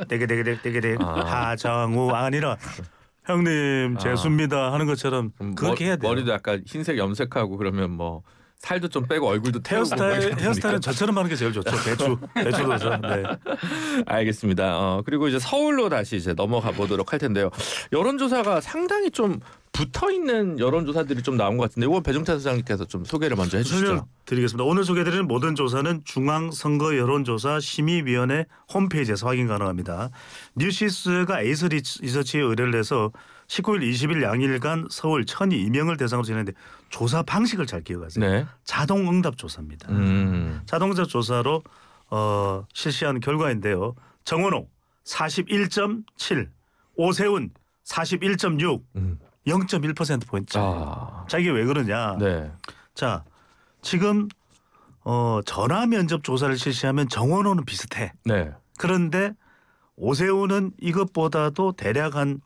떼게떼게떼게떼게 하정우 아니라 형님 재수입니다 하는 것처럼 그렇게 해야 돼요. 머리도 약간 흰색 염색하고 그러면 뭐 살도 좀 빼고 얼굴도 태우고 헤어스타일은 저처럼 하는 게 제일 좋죠. 배추도서. 네. 알겠습니다. 그리고 이제 서울로 다시 이제 넘어가 보도록 할 텐데요. 여론조사가 상당히 좀 붙어 있는 여론조사들이 좀 나온 것 같은데 이건 배종찬 소장님께서 좀 소개를 먼저 해주시죠. 드리겠습니다. 오늘 소개드리는 모든 조사는 중앙선거여론조사 심의위원회 홈페이지에서 확인 가능합니다. 뉴시스가 에이스 리서치에 의뢰를 해서 19일 20일 양일간 서울 1,002명을 대상으로 진행했는데 조사 방식을 잘 기억하세요. 네. 자동응답 조사입니다. 자동응답 조사로 실시한 결과인데요. 정원호 41.7, 오세훈 41.6, 0.1%포인트 차이. 자, 이게 왜 그러냐. 네. 자, 지금 전화 면접 조사를 실시하면 정원호는 비슷해. 네. 그런데 오세훈은 이것보다도 대략 한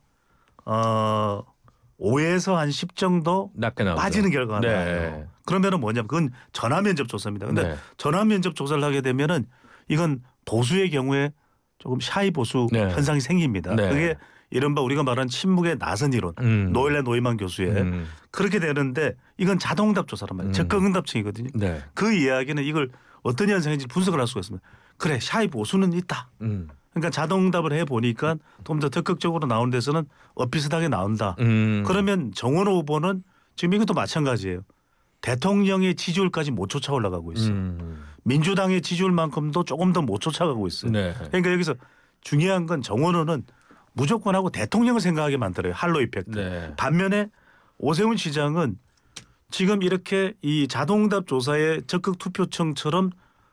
5에서 한 10 정도 낮게 나오죠. 빠지는 결과가 네. 나와요. 그러면은 뭐냐면 그건 전화 면접 조사입니다. 근데 네. 전화 면접 조사를 하게 되면은 이건 보수의 경우에 조금 샤이 보수 네. 현상이 생깁니다. 네. 그게 이른바 우리가 말하는 침묵의 나선 이론, 노엘레 노이만 교수의 그렇게 되는데 이건 자동응답 조사란 말이에요. 적극응답층이거든요. 네. 그 이야기는 이걸 어떤 현상인지 분석을 할 수가 있습니다. 그래, 샤이 보수는 있다. 그러니까 자동응답을 해보니까 좀 더 적극적으로 나오는 데서는 비슷하게 나온다. 그러면 정원호 후보는 지금 이것도 마찬가지예요. 대통령의 지지율까지 못 쫓아 올라가고 있어요. 민주당의 지지율만큼도 조금 더 못 쫓아가고 있어요. 네. 그러니까 여기서 중요한 건 정원호는 무조건 하고 대통령을 생각하게 만들어요. 할로 이펙트. 네. 반면에 오세훈 시장은 지금 이렇게 이 자동응답 조사의 적극 투표층처럼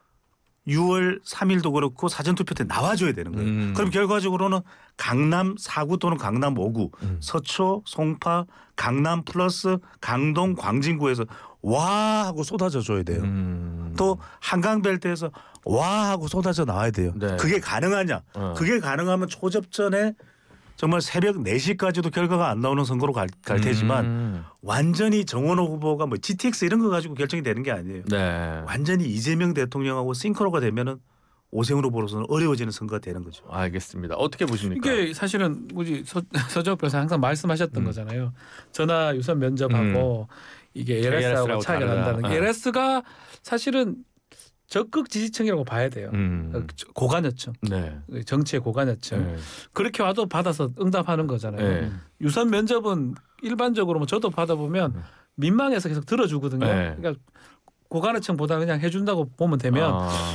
6월 3일도 그렇고 사전투표 때 나와줘야 되는 거예요. 그럼 결과적으로는 강남 4구 또는 강남 5구, 서초, 송파, 강남 플러스 강동, 광진구에서 와 하고 쏟아져 줘야 돼요. 또 한강벨트에서 와 하고 쏟아져 나와야 돼요. 네. 그게 가능하냐? 그게 가능하면 초접전에 정말 새벽 4시까지도 결과가 안 나오는 선거로 갈 테지만 완전히 정원호 후보가 뭐 GTX 이런 거 가지고 결정이 되는 게 아니에요. 네. 완전히 이재명 대통령하고 싱크로가 되면은 오세훈 후보로서는 어려워지는 선거가 되는 거죠. 알겠습니다. 어떻게 보십니까? 이게 사실은 우리 서정욱 변호사 항상 말씀하셨던 거잖아요. 전화 유선 면접하고 이게 LS하고 차이가 난다는 게 LS가 사실은 적극 지지층이라고 봐야 돼요. 고관여층. 네. 정치의 고관여층. 네. 그렇게 와도 받아서 응답하는 거잖아요. 네. 유선 면접은 일반적으로 뭐 저도 받아보면 민망해서 계속 들어주거든요. 네. 그러니까 고관여층보다 그냥 해준다고 보면 되면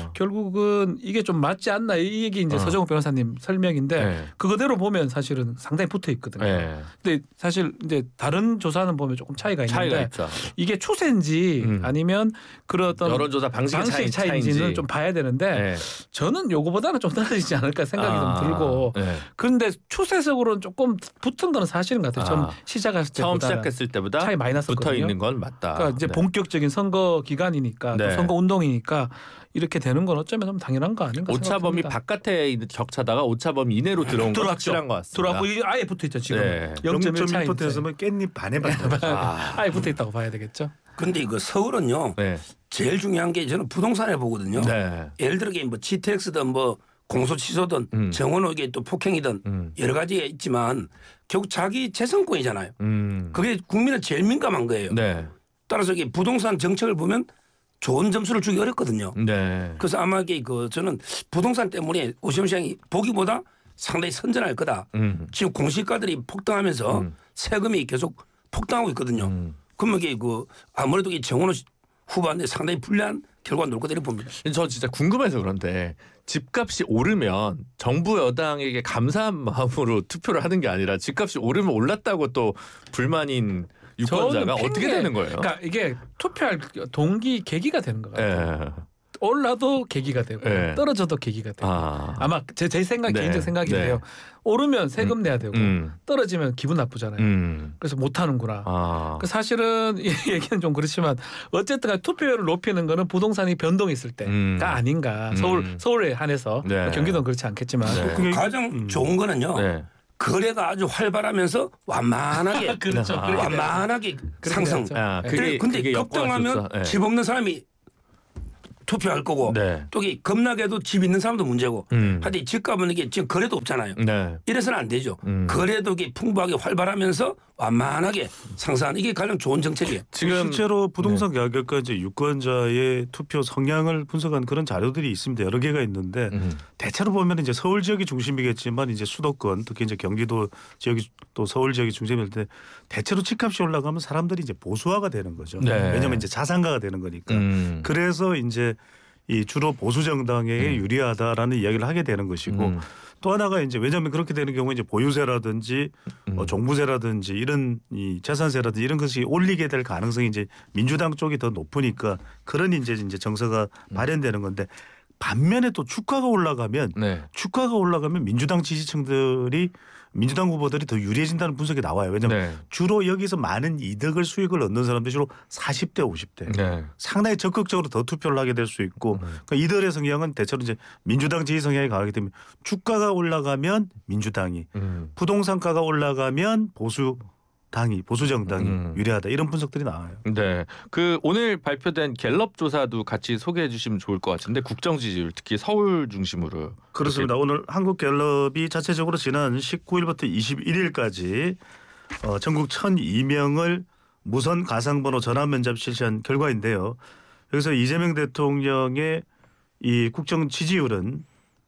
결국은 이게 좀 맞지 않나 이 얘기 이제 서정욱 변호사님 설명인데 네. 그거대로 보면 사실은 상당히 붙어 있거든요. 네. 근데 사실 이제 다른 조사는 보면 조금 차이가 있는데 있죠. 이게 추세인지 아니면 그런 어떤 여론조사 방식의 차이인지는 좀 봐야 되는데 네. 저는 요거보다는 좀 떨어지지 않을까 생각이 좀 들고 네. 그런데 추세적으로는 조금 붙은 거는 사실인 것 같아요. 처음 시작했을 때보다 차이 많이 났었거든요. 붙어 있는 건 맞다. 그러니까 이제 본격적인 선거 기간이니까 네. 또 선거 운동이니까 이렇게 되는 건 어쩌면 좀 당연한 거 아닌가 오차 범위 생각합니다. 바깥에 있는 격차다가 오차 범위 이내로 들어온 건 확실한 것 같습니다. 들어왔고 이게 아예 붙어 있죠 지금. 네. 0.1%였으면 깻잎 반에 아예 붙어 있다고 봐야 되겠죠. 그런데 이거 서울은요. 네. 제일 중요한 게 저는 부동산에 보거든요. 네. 예를 들어 뭐 GTX든 뭐 공소 취소든 정원호에게 또 폭행이든 여러 가지가 있지만 결국 자기 재산권이잖아요. 그게 국민은 제일 민감한 거예요. 네. 따라서 이게 부동산 정책을 보면 좋은 점수를 주기 어렵거든요. 네. 그래서 아마 이게 저는 부동산 때문에 오세훈 시장이 보기보다 상당히 선전할 거다. 지금 공시가들이 폭등하면서 세금이 계속 폭등하고 있거든요. 그러면 이게 아무래도 이 정원호 후보한테 상당히 불리한 결과가 나올 거다고 봅니다. 저 진짜 궁금해서 그런데 집값이 오르면 정부 여당에게 감사한 마음으로 투표를 하는 게 아니라 집값이 오르면 올랐다고 또 불만인 유권자가 어떻게 되는 거예요? 그러니까 이게 투표할 동기 계기가 되는 것 같아요. 네. 올라도 계기가 되고 네. 떨어져도 계기가 되고 아마 제 생각 네. 개인적 생각인데요. 오르면 세금 내야 되고 떨어지면 기분 나쁘잖아요. 그래서 못하는구나. 그 사실은 이 얘기는 좀 그렇지만 어쨌든 투표율을 높이는 거는 부동산이 변동이 있을 때가 아닌가. 서울에 한해서 네. 경기도는 그렇지 않겠지만 네. 가장 좋은 거는요. 네. 거래가 아주 활발하면서 완만하게 그렇죠. 완만하게 상승. 그게 근데 급등하면 급등하면 집 없는 사람이 투표할 거고 네. 또 이게 겁나게도 집 있는 사람도 문제고 하여튼 집값은 이게 지금 거래도 없잖아요. 네. 이래서는 안 되죠. 거래도 이게 풍부하게 활발하면서 완만하게 상승하는 이게 가장 좋은 정책이에요. 지금 실제로 부동산 가격과 이제 유권자의 투표 성향을 분석한 그런 자료들이 있습니다. 여러 개가 있는데 대체로 보면 이제 서울 지역이 중심이겠지만 이제 수도권 특히 이제 경기도 지역이 또 서울 지역이 중심일 때 대체로 집값이 올라가면 사람들이 이제 보수화가 되는 거죠. 네. 왜냐하면 이제 자산가가 되는 거니까. 그래서 이제 이 주로 보수 정당에 유리하다라는 이야기를 하게 되는 것이고 또 하나가 이제 왜냐하면 그렇게 되는 경우에 이제 보유세라든지 종부세라든지 이런 이 재산세라든지 이런 것이 올리게 될 가능성이 이제 민주당 쪽이 더 높으니까 그런 이제 정서가 발현되는 건데 반면에 또 주가가 올라가면 네. 민주당 지지층들이 민주당 후보들이 더 유리해진다는 분석이 나와요. 왜냐하면 네. 주로 여기서 많은 이득을 수익을 얻는 사람들이 주로 40대 50대 네. 상당히 적극적으로 더 투표를 하게 될 수 있고 그러니까 이들의 성향은 대체로 이제 민주당 지지 성향이 강하기 때문에 주가가 올라가면 민주당이 부동산가가 올라가면 보수 정당이 유리하다 이런 분석들이 나와요. 네, 그 오늘 발표된 갤럽 조사도 같이 소개해 주시면 좋을 것 같은데 국정 지지율 특히 서울 중심으로 그렇습니다. 오늘 한국갤럽이 자체적으로 지난 19일부터 21일까지 전국 1,002명을 무선 가상번호 전화 면접 실시한 결과인데요. 여기서 이재명 대통령의 이 국정 지지율은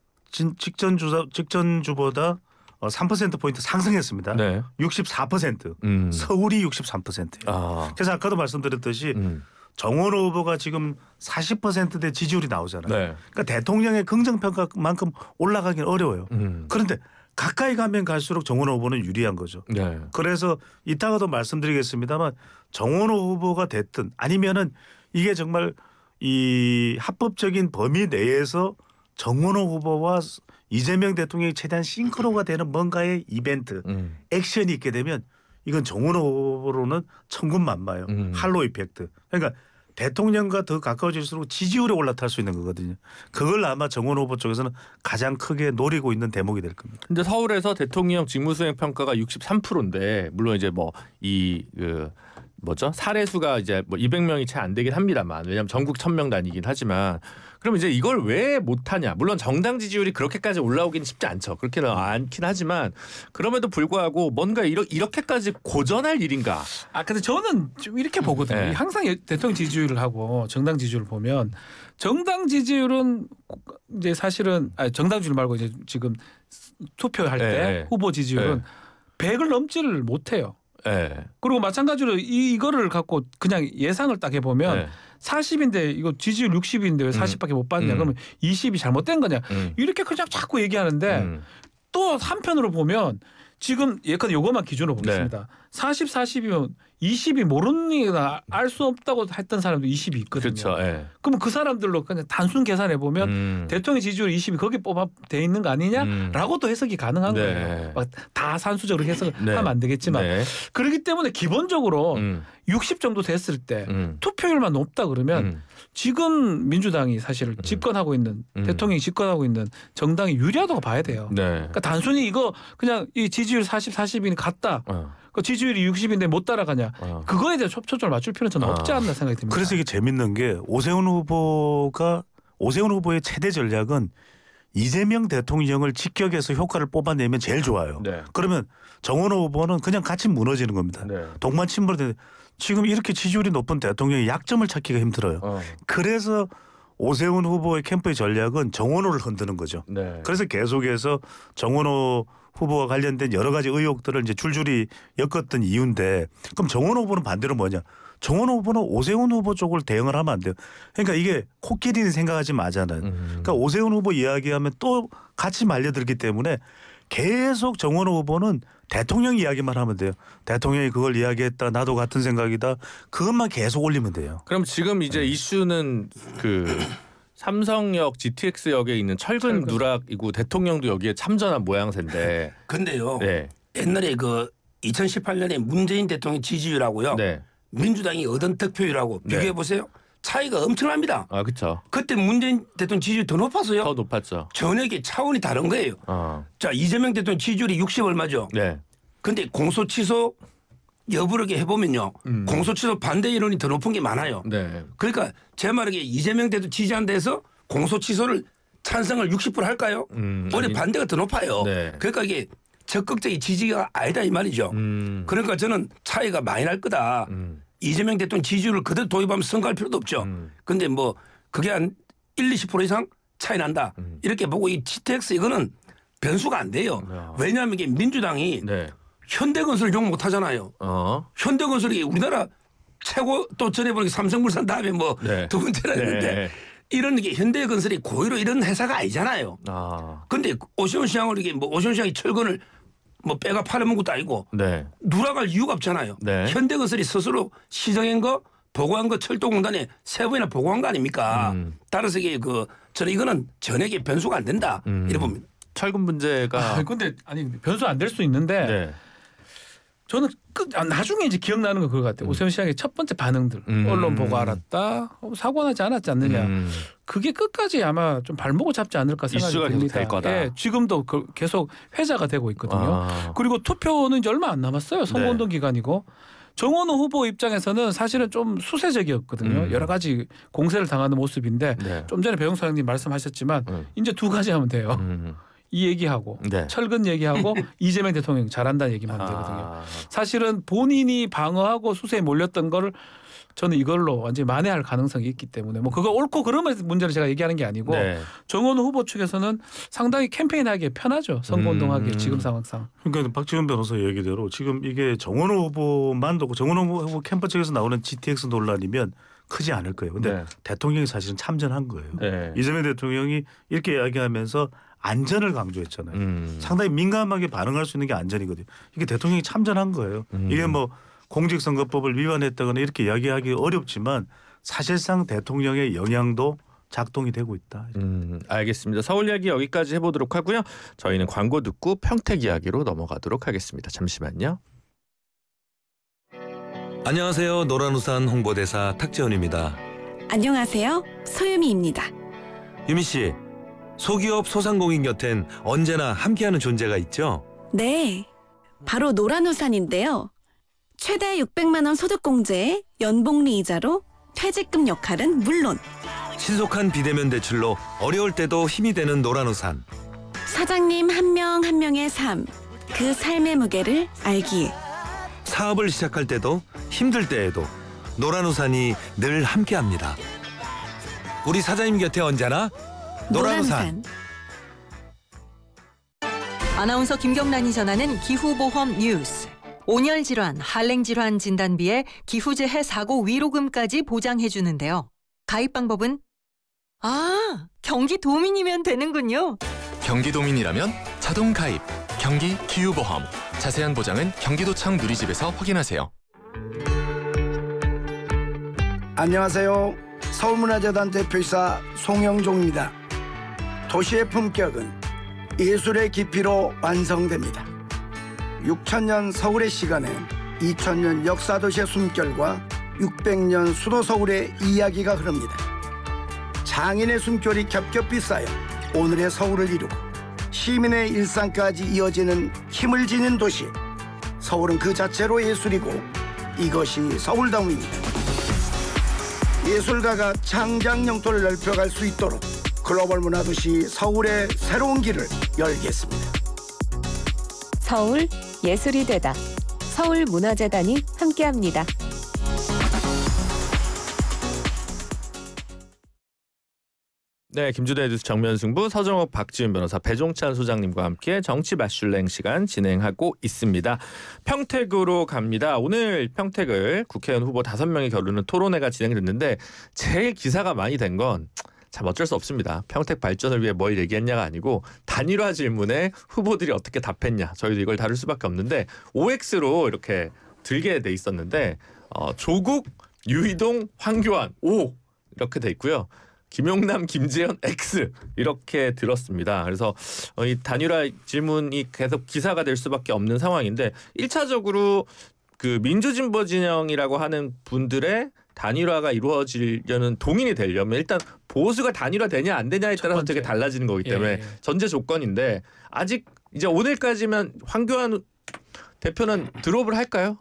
직전 주보다 3%포인트 상승했습니다. 네. 64%. 서울이 63%예요. 그래서 아까도 말씀드렸듯이 정원호 후보가 지금 40%대 지지율이 나오잖아요. 네. 그러니까 대통령의 긍정평가만큼 올라가긴 어려워요. 그런데 가까이 가면 갈수록 정원호 후보는 유리한 거죠. 네. 그래서 이따가도 말씀드리겠습니다만 정원호 후보가 됐든 아니면은 이게 정말 이 합법적인 범위 내에서 정원호 후보와 이재명 대통령이 최대한 싱크로가 되는 뭔가의 이벤트, 액션이 있게 되면 이건 정원호 후보로는 천군만마예요. 할로 이펙트. 그러니까 대통령과 더 가까워질수록 지지율이 올라탈 수 있는 거거든요. 그걸 아마 정원호 후보 쪽에서는 가장 크게 노리고 있는 대목이 될 겁니다. 근데 서울에서 대통령 직무수행 평가가 63%인데 물론 이제 사례 수가 이제 200명이 채 안 되긴 합니다만 왜냐하면 전국 1,000명 단위긴 하지만 그럼 이제 이걸 왜 못하냐? 물론 정당 지지율이 그렇게까지 올라오긴 쉽지 않죠. 그렇게는 않긴 하지만 그럼에도 불구하고 뭔가 이렇게까지 고전할 일인가? 근데 저는 좀 이렇게 보거든요. 네. 항상 대통령 지지율을 하고 정당 지지율을 보면 정당 지지율은 이제 사실은 정당 지지율 말고 이제 지금 투표할 때 네. 후보 지지율은 100을 넘지를 못해요. 네. 그리고 마찬가지로 이거를 갖고 그냥 예상을 딱 해보면 40인데 이거 지지율 60인데 왜 40밖에 못 받냐 그러면 20이 잘못된 거냐 이렇게 그냥 자꾸 얘기하는데 또 한편으로 보면 지금 예컨대 요것만 기준으로 보겠습니다. 40, 40이면 20이 모르니까 알 수 없다고 했던 사람도 20이 있거든요. 그렇죠. 네. 그러면 그 사람들로 그냥 단순 계산해 보면 대통령 지지율 20이 거기 뽑아돼 있는 거 아니냐라고 또 해석이 가능한 거예요. 막 다 산수적으로 해석을 하면 안 되겠지만 그렇기 때문에 기본적으로 60 정도 됐을 때 투표율만 높다 그러면 지금 민주당이 사실 집권하고 있는 대통령이 집권하고 있는 정당이 유리하다고 봐야 돼요. 그러니까 단순히 이거 그냥 이 지지율 40, 40이 같다. 그 지지율이 60인데 못 따라가냐. 그거에 대해 초점을 맞출 필요는 저는 없지 않나 생각이 듭니다. 그래서 이게 재밌는 게 오세훈 후보의 최대 전략은 이재명 대통령을 직격해서 효과를 뽑아내면 제일 좋아요. 네. 그러면 정원호 후보는 그냥 같이 무너지는 겁니다. 네. 동반 침몰되는 지금 이렇게 지지율이 높은 대통령의 약점을 찾기가 힘들어요. 그래서 오세훈 후보의 캠프의 전략은 정원호를 흔드는 거죠. 네. 그래서 계속해서 정원호 후보와 관련된 여러 가지 의혹들을 이제 줄줄이 엮었던 이유인데 그럼 정원호 후보는 반대로 뭐냐? 정원호 후보는 오세훈 후보 쪽을 대응을 하면 안 돼요. 그러니까 이게 코끼리는 생각하지 마잖아요. 그러니까 오세훈 후보 이야기하면 또 같이 말려들기 때문에 계속 정원호 후보는 대통령 이야기만 하면 돼요. 대통령이 그걸 이야기했다. 나도 같은 생각이다. 그것만 계속 올리면 돼요. 그럼 지금 이제 이슈는 그 삼성역 GTX역에 있는 철근 누락이고 대통령도 여기에 참전한 모양새인데. 근데요. 네. 옛날에 그 2018년에 문재인 대통령 지지율하고요. 네. 민주당이 얻은 득표율하고 네. 비교해 보세요. 차이가 엄청납니다. 그렇죠. 그때 문재인 대통령 지지율 더 높았어요. 더 높았죠. 전혀 이게 차원이 다른 거예요. 자, 이재명 대통령 지지율이 60 얼마죠. 네. 근데 공소 취소 여부를 해보면요. 공소취소 반대 인원이 더 높은 게 많아요. 네. 그러니까 제 말에 이재명 대도 지지한 데서 공소취소를 찬성을 60% 할까요? 오히려 반대가 더 높아요. 네. 그러니까 이게 적극적인 지지가 아니다 이 말이죠. 그러니까 저는 차이가 많이 날 거다. 이재명 대통령 지지율을 그대로 도입하면 선거할 필요도 없죠. 근데 뭐 그게 한 1, 20% 이상 차이 난다. 이렇게 보고 이 GTX 이거는 변수가 안 돼요. 왜냐하면 이게 민주당이 네. 현대건설 욕 못 하잖아요. 현대건설이 우리나라 최고 또 전에 보니까 삼성물산 다음에 뭐 두 번째라 했는데 네. 이런 게 현대건설이 고의로 이런 회사가 아니잖아요. 근데 오세훈 시장을 이게 뭐 오세훈 시장이 철근을 뭐 빼가 팔아먹은 것도 아니고 네. 누락할 이유가 없잖아요. 네. 현대건설이 스스로 시정한 거 보고한 거 철도공단에 세 번이나 보고한 거 아닙니까? 따라서 이게 저는 이거는 전액의 변수가 안 된다 이래 봅니다. 철근 문제가 근데 아니 변수 안 될 수 있는데 네. 저는 나중에 이제 기억나는 건 그거 같아요. 오세훈 시장의 첫 번째 반응들 언론 보고 알았다 사고 나지 않았지 않느냐. 그게 끝까지 아마 좀 발목을 잡지 않을까 생각이 이슈가 듭니다. 계속 될 거다. 예, 지금도 계속 회자가 되고 있거든요. 그리고 투표는 이제 얼마 안 남았어요. 선거운동 기간이고. 정원호 후보 입장에서는 사실은 좀 수세적이었거든요. 여러 가지 공세를 당하는 모습인데 네. 좀 전에 배용사 형님 말씀하셨지만 이제 두 가지 하면 돼요. 이 얘기하고 네. 철근 얘기하고 이재명 대통령 잘한다는 얘기만 하면 되거든요. 사실은 본인이 방어하고 수세에 몰렸던 걸 저는 이걸로 완전히 만회할 가능성이 있기 때문에 뭐 그거 옳고 그름의 문제를 제가 얘기하는 게 아니고 네. 정원호 후보 측에서는 상당히 캠페인하기에 편하죠. 선거운동하기에 지금 상황상. 그러니까 박지원 변호사 얘기대로 지금 이게 정원호 후보만 두고 정원호 후보 캠프 측에서 나오는 GTX 논란이면 크지 않을 거예요. 근데 네. 대통령이 사실은 참전한 거예요. 네. 이재명 대통령이 이렇게 이야기하면서 안전을 강조했잖아요. 상당히 민감하게 반응할 수 있는 게 안전이거든요. 이게 대통령이 참전한 거예요. 이게 뭐 공직선거법을 위반했다거나 이렇게 이야기하기 어렵지만 사실상 대통령의 영향도 작동이 되고 있다. 알겠습니다. 서울 이야기 여기까지 해보도록 하고요. 저희는 광고 듣고 평택 이야기로 넘어가도록 하겠습니다. 잠시만요. 안녕하세요. 노란우산 홍보대사 탁재훈입니다. 안녕하세요. 소유미입니다. 유미 씨, 소기업 소상공인 곁엔 언제나 함께하는 존재가 있죠? 네, 바로 노란우산인데요. 최대 600만 원 소득공제에 연봉리 이자로 퇴직금 역할은 물론 신속한 비대면 대출로 어려울 때도 힘이 되는 노란우산. 사장님 한 명 한 명의 삶, 그 삶의 무게를 알기에 사업을 시작할 때도 힘들 때에도 노란우산이 늘 함께합니다. 우리 사장님 곁에 언제나 노란우산. 아나운서 김경란이 전하는 기후보험 뉴스. 온열질환, 한랭질환 진단비에 기후재해 사고 위로금까지 보장해주는데요. 가입 방법은 경기도민이면 되는군요. 경기도민이라면 자동 가입, 경기 기후보험. 자세한 보장은 경기도청 누리집에서 확인하세요. 안녕하세요. 서울문화재단 대표이사 송영종입니다. 도시의 품격은 예술의 깊이로 완성됩니다. 6000년 서울의 시간에 2000년 역사도시의 숨결과 600년 수도 서울의 이야기가 흐릅니다. 장인의 숨결이 겹겹이 쌓여 오늘의 서울을 이루고 시민의 일상까지 이어지는 힘을 지닌 도시. 서울은 그 자체로 예술이고 이것이 서울다움입니다. 예술가가 창작 영토를 넓혀갈 수 있도록 글로벌 문화도시 서울의 새로운 길을 열겠습니다. 서울 예술이 되다. 서울문화재단이 함께합니다. 네, 김주대 뉴스 정면승부 서정옥 박지훈 변호사 배종찬 소장님과 함께 정치 마슐랭 시간 진행하고 있습니다. 평택으로 갑니다. 오늘 평택을 국회의원 후보 5명이 겨루는 토론회가 진행됐는데 제일 기사가 많이 된 건 참 어쩔 수 없습니다. 평택 발전을 위해 뭘 얘기했냐가 아니고 단일화 질문에 후보들이 어떻게 답했냐. 저희도 이걸 다룰 수밖에 없는데 OX로 이렇게 들게 돼 있었는데 조국, 유희동, 황교안 O 이렇게 돼 있고요. 김용남, 김재현 X 이렇게 들었습니다. 그래서 이 단일화 질문이 계속 기사가 될 수밖에 없는 상황인데 1차적으로 그 민주진보 진영이라고 하는 분들의 단일화가 이루어지려는 동인이 되려면 일단 보수가 단일화되냐 안 되냐에 따라서 되게 달라지는 거기 때문에 전제 조건인데 아직 이제 오늘까지면 황교안 대표는 드롭을 할까요?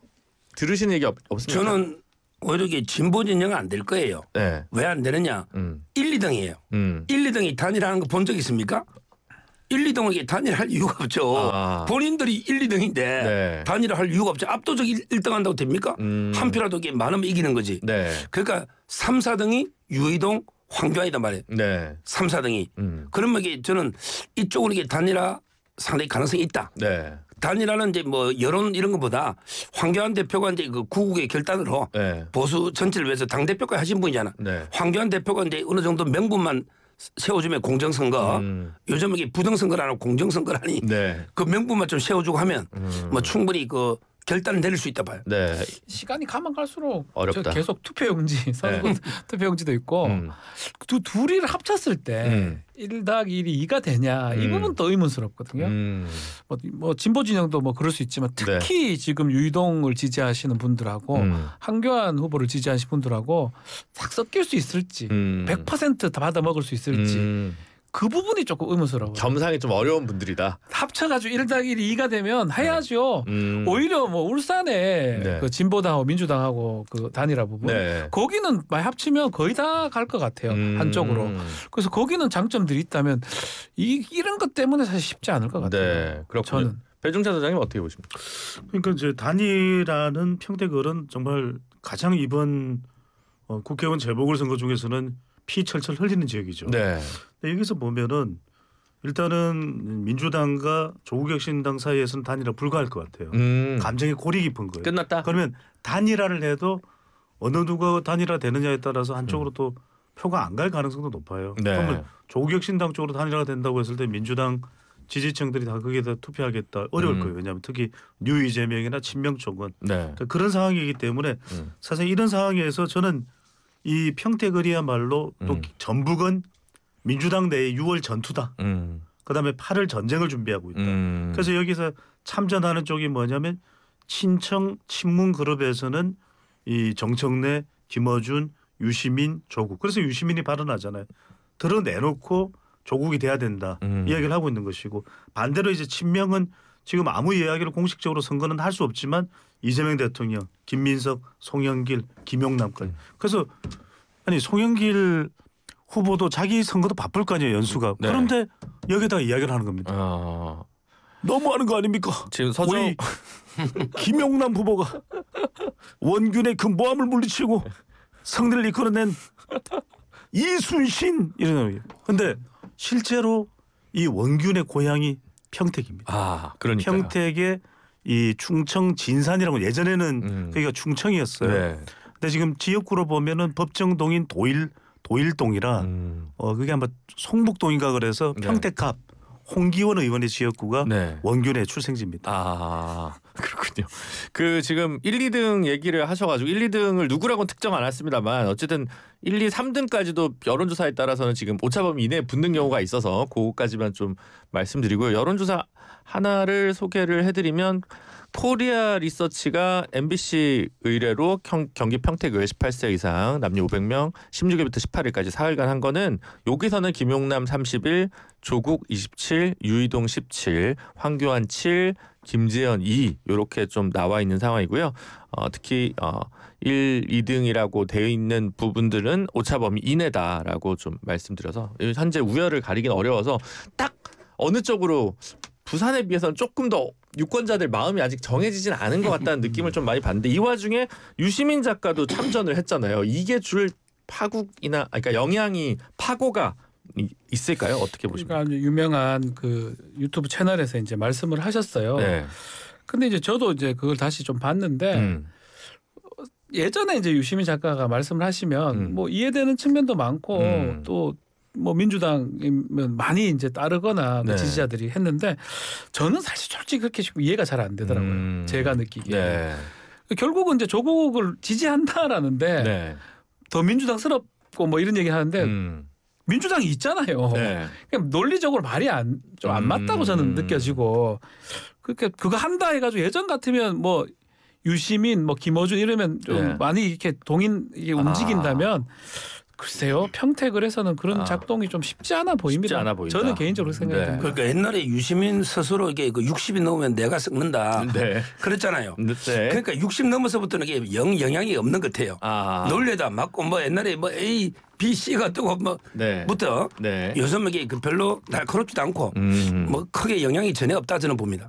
들으신 얘기 없습니까? 저는 오히려 이게 진보 진영은 안 될 거예요. 네. 왜 안 되느냐? 1, 2등이에요. 1, 2등이 단일화하는 거 본 적 있습니까? 1, 2등에게 단일화할 이유가 없죠. 본인들이 1, 2등인데 네. 단일화할 이유가 없죠. 압도적 1등 한다고 됩니까? 한 표라도 이게 많으면 이기는 거지. 네. 그러니까 3, 4등이 유이동, 황교안이단 말이에요. 네. 3, 4등이. 그러면 이게 저는 이쪽으로 이게 단일화 상당히 가능성이 있다. 네. 단일화는 이제 뭐 여론 이런 것보다 황교안 대표가 이제 그 구국의 결단으로 네. 보수 전체를 위해서 당 대표까지 하신 분이잖아. 네. 황교안 대표가 이제 어느 정도 명분만 세워주면 공정선거. 요즘 이게 부정선거라는 공정선거라니. 네. 그 명분만 좀 세워주고 하면 뭐 충분히 그 결단을 내릴 수 있다 봐요. 네. 시간이 가면 갈수록 어렵다. 계속 투표용지, 선거 투표용지도 있고 둘이를 합쳤을 때 1+1이 2가 되냐 이 부분 또 의문스럽거든요. 뭐 진보 진영도 뭐 그럴 수 있지만 특히 지금 유이동을 지지하시는 분들하고 황교안 후보를 지지하시는 분들하고 싹 섞일 수 있을지 100% 다 받아 먹을 수 있을지 그 부분이 조금 의문스러워요. 겸상이 좀 어려운 분들이다. 합쳐가지고 1+1이 2가 되면 해야죠. 오히려 뭐 울산에 네. 그 진보당하고 민주당하고 그 단일화 부분 네. 거기는 많이 합치면 거의 다 갈 것 같아요. 한쪽으로. 그래서 거기는 장점들이 있다면 이런 것 때문에 사실 쉽지 않을 것 같아요. 네, 그렇군요. 저는. 배종찬 소장님 어떻게 보십니까? 그러니까 이제 단일화는 평택을은 정말 가장 이번 국회의원 재보궐선거 중에서는 피 철철 흘리는 지역이죠. 네. 근데 여기서 보면은 일단은 민주당과 조국혁신당 사이에서는 단일화 불가할 것 같아요. 감정이 골이 깊은 거예요. 끝났다. 그러면 단일화를 해도 어느 누가 단일화 되느냐에 따라서 한쪽으로 또 표가 안 갈 가능성도 높아요. 네. 그러면 조국혁신당 쪽으로 단일화가 된다고 했을 때 민주당 지지층들이 다 거기에다 투표하겠다 어려울 거예요. 왜냐하면 특히 뉴 이재명이나 친명 쪽은 네. 그러니까 그런 상황이기 때문에 사실 이런 상황에서 저는 이 평택을이야말로 또 전북은 민주당 내의 6월 전투다. 그다음에 8월 전쟁을 준비하고 있다. 그래서 여기서 참전하는 쪽이 뭐냐면 친청 친문 그룹에서는 이 정청래, 김어준, 유시민, 조국. 그래서 유시민이 발언하잖아요. 드러내놓고 조국이 돼야 된다. 이야기를 하고 있는 것이고 반대로 이제 친명은 지금 아무 이야기를 공식적으로 선거는 할 수 없지만 이재명 대통령, 김민석, 송영길, 김용남까지. 그래서 아니 송영길 후보도 자기 선거도 바쁠 거 아니에요. 연수가. 네. 그런데 여기다가 이야기를 하는 겁니다. 너무하는 거 아닙니까? 지금 서정 우리 김용남 후보가 원균의 그 모함을 물리치고 승리를 이끌어낸 이순신 이런 거예요. 그런데 실제로 이 원균의 고향이 평택입니다. 그러니까요. 평택의 이 충청 진산이라고 예전에는 거기가 충청이었어요. 네. 근데 지금 지역구로 보면은 법정동인 도일동이라 그게 아마 송북동인가 그래서 평택갑 홍기원 의원의 지역구가 네. 원균의 출생지입니다. 그렇군요. 그 지금 1, 2등 얘기를 하셔가지고 1, 2등을 누구라고는 특정 안 했습니다만 어쨌든 1, 2, 3등까지도 여론조사에 따라서는 지금 오차범위 이내에 붙는 경우가 있어서 그거까지만 좀 말씀드리고요. 여론조사 하나를 소개를 해드리면 코리아 리서치가 MBC 의뢰로 경기 평택을 18세 이상 남녀 500명 16일부터 18일까지 4일간 한 거는 여기서는 김용남 31, 조국 27, 유이동 17, 황교안 7, 김재현 2 이렇게 좀 나와 있는 상황이고요. 특히 1, 2등이라고 되어 있는 부분들은 오차범위 이내다라고 좀 말씀드려서 현재 우열을 가리긴 어려워서 딱 어느 쪽으로 부산에 비해서는 조금 더 유권자들 마음이 아직 정해지진 않은 것 같다는 느낌을 좀 많이 받는데 이 와중에 유시민 작가도 참전을 했잖아요. 이게 줄 파국이나 그러니까 영향이 파고가 있을까요? 어떻게 보십니까? 그러니까 유명한 그 유튜브 채널에서 이제 말씀을 하셨어요. 네. 근데 이제 저도 이제 그걸 다시 좀 봤는데 예전에 이제 유시민 작가가 말씀을 하시면 뭐 이해되는 측면도 많고 또 뭐 민주당이면 많이 이제 따르거나 네. 그 지지자들이 했는데 저는 사실 솔직히 그렇게 이해가 잘 안 되더라고요. 제가 느끼기에. 네. 결국은 이제 조국을 지지한다라는데 네. 더 민주당스럽고 뭐 이런 얘기 하는데 민주당이 있잖아요. 네. 그냥 논리적으로 말이 좀 안 맞다고 저는 느껴지고 그거 한다 해가지고 예전 같으면 뭐 유시민 뭐 김어준 이러면 좀 네. 많이 이렇게 이게 움직인다면 글쎄요. 평택을 해서는 그런 작동이 좀 쉽지 않아 보입니다. 쉽지 않아 보인다. 저는 개인적으로 생각이 네. 듭니다. 그러니까 옛날에 유시민 스스로 이게 그 60이 넘으면 내가 썩는다. 네. 그랬잖아요. 네. 그러니까 60 넘어서부터는 이게 영향이 없는 것 같아요. 논리도 안 맞고 뭐 옛날에 뭐 A, B, C가 뜨고 뭐부터 네. 요즘 이게 그 별로 날카롭지도 않고 뭐 크게 영향이 전혀 없다 저는 봅니다.